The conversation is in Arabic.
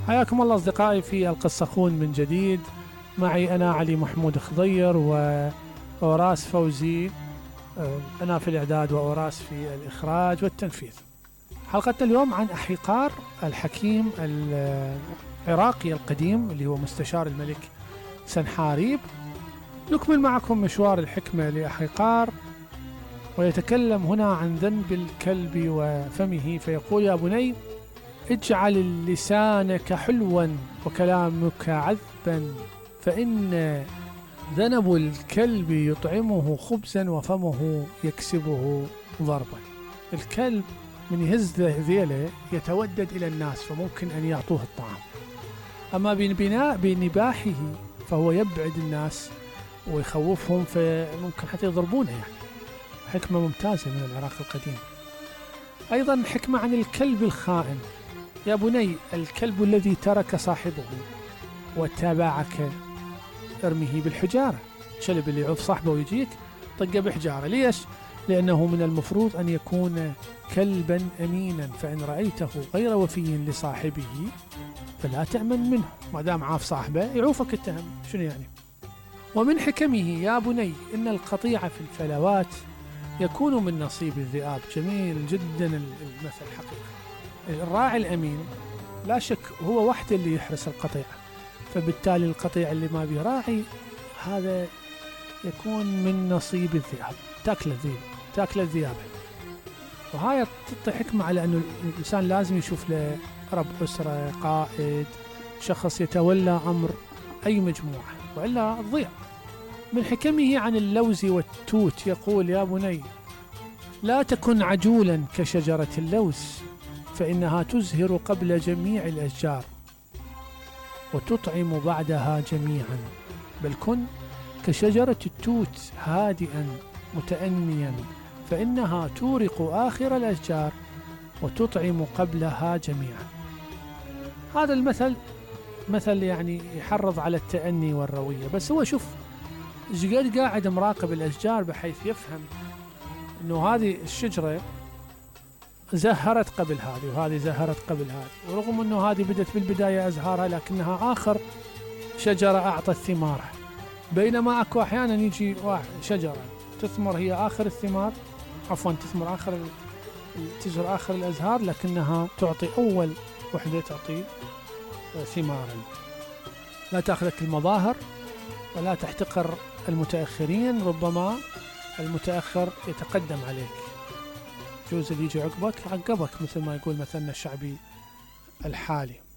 حياكم الله أصدقائي في القصة خون من جديد. معي أنا علي محمود خضير وأوراس فوزي، أنا في الإعداد وأوراس في الإخراج والتنفيذ. حلقتنا اليوم عن أحيقار الحكيم العراقي القديم اللي هو مستشار الملك سنحاريب. نكمل معكم مشوار الحكمة لأحيقار، ويتكلم هنا عن ذنب الكلب وفمه، فيقول: يا بني، اجعل لسانك حلوا وكلامك عذبا، فإن ذنب الكلب يطعمه خبزا وفمه يكسبه ضربا. الكلب من يهز ذيله يتودد إلى الناس، فممكن أن يعطوه الطعام، أما بنباحه فهو يبعد الناس ويخوفهم، فممكن حتى يضربونه. يعني حكمة ممتازة من العراق القديم. أيضا حكمة عن الكلب الخائن: يا بني، الكلب الذي ترك صاحبه وتابعك ارميه بالحجارة. الكلب اللي يعض صاحبه ويجيك طقه بحجارة. ليش؟ لأنه من المفروض أن يكون كلبا أمينا، فإن رأيته غير وفي لصاحبه فلا تأمن منه، ما دام عاف صاحبه يعوفك التهم. شنو يعني؟ ومن حكمه: يا بني، إن القطيع في الفلوات يكون من نصيب الذئاب. جميل جدا المثل حقيقة. الراعي الأمين لا شك هو وحده اللي يحرس القطيع، فبالتالي القطيع اللي ما بيه راعي هذا يكون من نصيب الذئاب، تاكل الذئاب. وهاي تعطي حكمة على أنه الإنسان لازم يشوف له رب أسرة، قائد، شخص يتولى أمر أي مجموعة، وإلا تضيع. من حكمه عن اللوز والتوت يقول: يا بني، لا تكن عجولا كشجرة اللوز، فإنها تزهر قبل جميع الأشجار وتطعم بعدها جميعا، بل كن كشجرة التوت هادئا متأنيا، فإنها تورق آخر الأشجار وتطعم قبلها جميعا. هذا المثل مثل يعني يحرض على التأني والروية، بس هو شوف قد قاعد مراقب الأشجار بحيث يفهم أنه هذه الشجرة زهرت قبل هذه وهذه زهرت قبل هذه، ورغم أنه هذه بدت بالبداية أزهارها لكنها آخر شجرة أعطت ثمارها، بينما أكو أحيانا يجي شجرة تثمر هي آخر الثمار، تثمر تزهر آخر الأزهار، لكنها تعطي أول وحدة تعطي ثمارا. لا تأخذك المظاهر ولا تحتقر المتأخرين، ربما المتأخر يتقدم عليك، جوز اللي يجي عقبك مثل ما يقول مثلنا الشعبي الحالي.